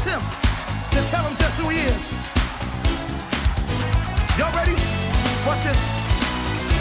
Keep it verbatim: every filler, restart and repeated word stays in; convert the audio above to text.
ask him to tell him just who he is. Y'all ready? Watch this.